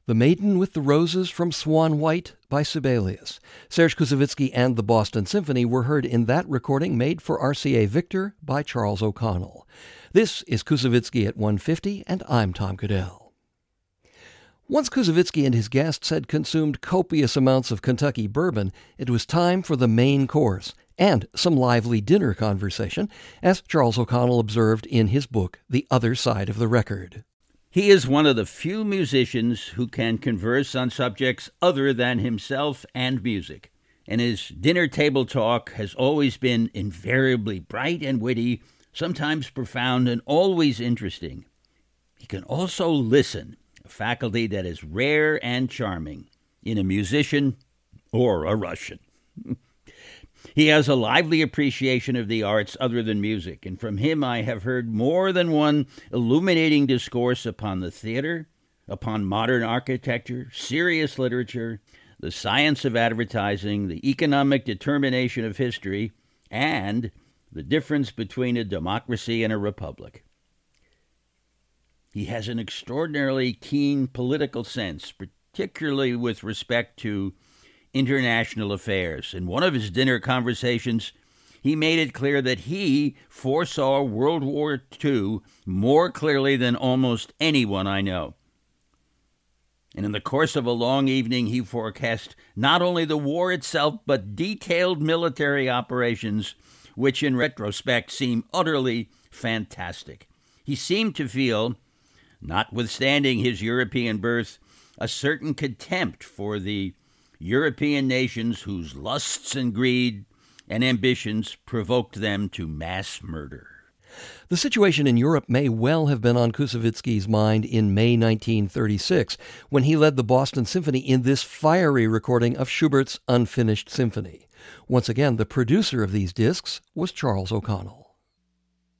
The Maiden with the Roses from Swan White by Sibelius. Serge Koussevitzky and the Boston Symphony were heard in that recording made for RCA Victor by Charles O'Connell. This is Koussevitzky at 1:50, and I'm Tom Goodell. Once Koussevitzky and his guests had consumed copious amounts of Kentucky bourbon, it was time for the main course and some lively dinner conversation, as Charles O'Connell observed in his book, The Other Side of the Record. He is one of the few musicians who can converse on subjects other than himself and music, and his dinner table talk has always been invariably bright and witty, sometimes profound, and always interesting. He can also listen, a faculty that is rare and charming in a musician or a Russian. He has a lively appreciation of the arts other than music, and from him I have heard more than one illuminating discourse upon the theater, upon modern architecture, serious literature, the science of advertising, the economic determination of history, and the difference between a democracy and a republic. He has an extraordinarily keen political sense, particularly with respect to international affairs. In one of his dinner conversations, he made it clear that he foresaw World War II more clearly than almost anyone I know. And in the course of a long evening, he forecast not only the war itself, but detailed military operations, which in retrospect seem utterly fantastic. He seemed to feel, notwithstanding his European birth, a certain contempt for the European nations whose lusts and greed and ambitions provoked them to mass murder. The situation in Europe may well have been on Koussevitzky's mind in May 1936, when he led the Boston Symphony in this fiery recording of Schubert's Unfinished Symphony. Once again, the producer of these discs was Charles O'Connell.